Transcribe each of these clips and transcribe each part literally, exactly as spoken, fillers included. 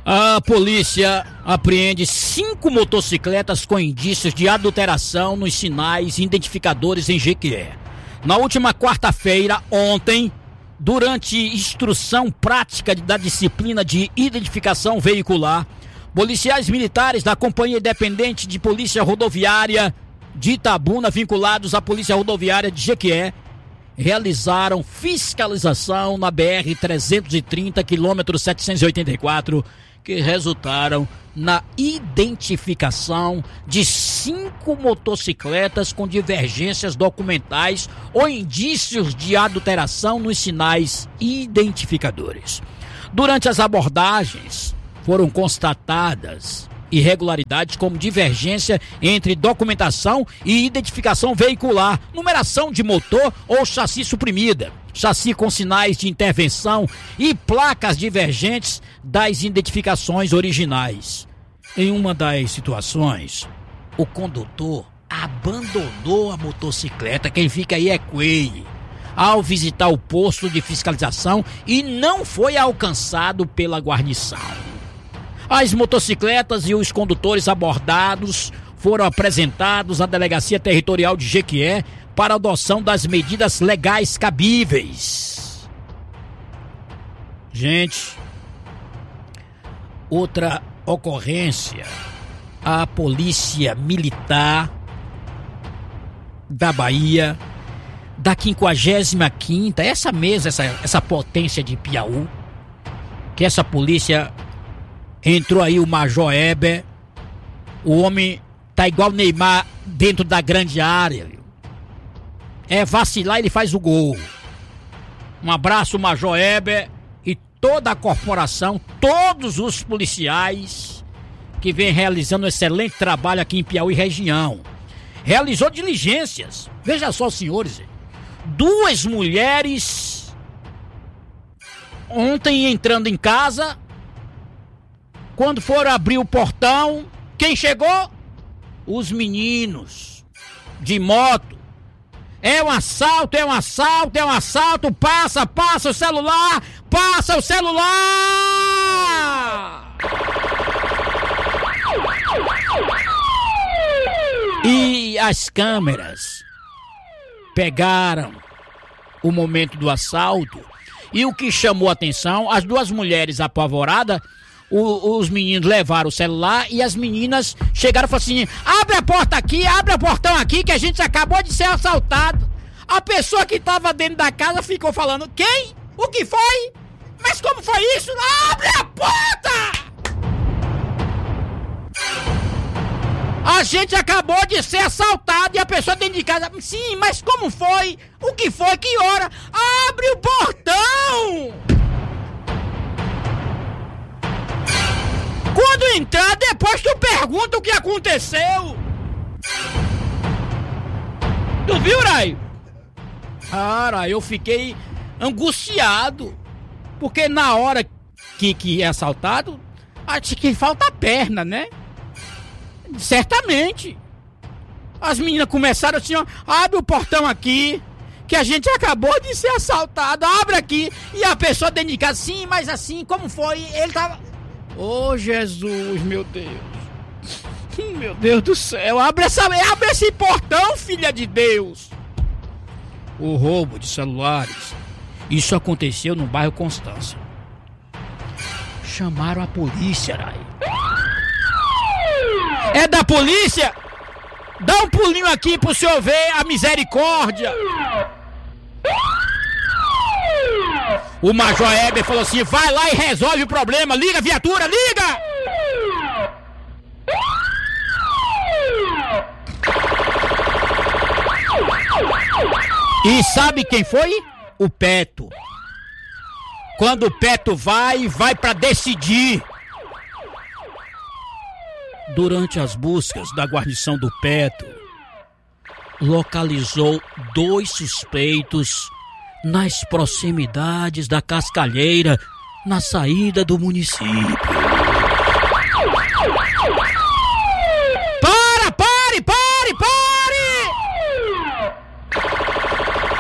A polícia apreende cinco motocicletas com indícios de adulteração nos sinais identificadores em Jequié. Na última quarta-feira, ontem, durante instrução prática da disciplina de identificação veicular, policiais militares da Companhia Independente de Polícia Rodoviária de Itabuna, vinculados à Polícia Rodoviária de Jequié, realizaram fiscalização na B R trezentos e trinta, quilômetro setecentos e oitenta e quatro, que resultaram na identificação de cinco motocicletas com divergências documentais ou indícios de adulteração nos sinais identificadores. Durante as abordagens, foram constatadas irregularidades como divergência entre documentação e identificação veicular, numeração de motor ou chassi suprimida, chassi com sinais de intervenção e placas divergentes das identificações originais. Em uma das situações, o condutor abandonou a motocicleta, quem fica aí é Coelho, ao visitar o posto de fiscalização e não foi alcançado pela guarnição. As motocicletas e os condutores abordados foram apresentados à Delegacia Territorial de Jequié para adoção das medidas legais cabíveis. Gente, outra ocorrência, a Polícia Militar da Bahia, da quinquagésima quinta, essa mesma, essa, essa potência de Piauí, que essa polícia entrou aí o Major Heber, o homem tá igual Neymar dentro da grande área, viu? É vacilar, ele faz o gol. Um abraço, Major Heber, e toda a corporação, todos os policiais que vem realizando um excelente trabalho aqui em Piauí região. Realizou diligências. Veja só, senhores, duas mulheres ontem entrando em casa. Quando foram abrir o portão, quem chegou? Os meninos de moto. É um assalto, é um assalto, é um assalto. Passa, passa o celular, passa o celular. E as câmeras pegaram o momento do assalto. E o que chamou a atenção, as duas mulheres apavoradas, O, os meninos levaram o celular e as meninas chegaram e falaram assim: abre a porta aqui, abre o portão aqui que a gente acabou de ser assaltado. A pessoa que estava dentro da casa ficou falando: quem? O que foi? Mas como foi isso? Abre a porta! A gente acabou de ser assaltado e a pessoa dentro de casa: sim, mas como foi? O que foi? Que hora? Abre o portão! Quando entrar, depois tu pergunta o que aconteceu. Tu viu, Rai? Cara, eu fiquei angustiado. Porque na hora que, que é assaltado, acho que falta a perna, né? Certamente. As meninas começaram assim, ó: abre o portão aqui, que a gente acabou de ser assaltado. Abre aqui. E a pessoa dentro de casa: sim, mas assim, como foi? Ele tava... Oh, Jesus, meu Deus. Meu Deus do céu. Abre, essa, abre esse portão, filha de Deus. O roubo de celulares. Isso aconteceu no bairro Constância. Chamaram a polícia, Rai. É da polícia? Dá um pulinho aqui pro senhor ver a misericórdia. O Major Heber falou assim: vai lá e resolve o problema. Liga, viatura, liga! E sabe quem foi? O Peto. Quando o Peto vai, vai pra decidir. Durante as buscas da guarnição do Peto, localizou dois suspeitos nas proximidades da Cascalheira, na saída do município. Para, pare, pare, pare!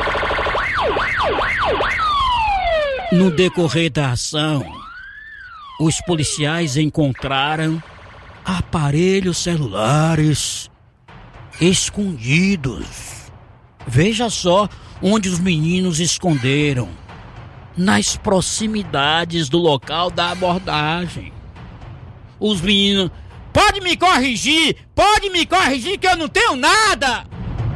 No decorrer da ação, os policiais encontraram aparelhos celulares escondidos. Veja só onde os meninos esconderam. Nas proximidades do local da abordagem. Os meninos... Pode me corrigir! Pode me corrigir que eu não tenho nada!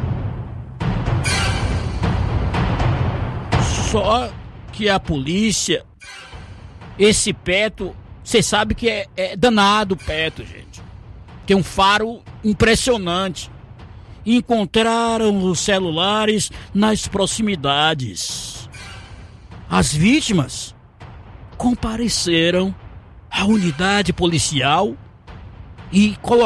Só que a polícia... Esse Peto... Você sabe que é, é danado o Peto, gente. Tem um faro impressionante. Encontraram os celulares nas proximidades. As vítimas compareceram à unidade policial e colocaram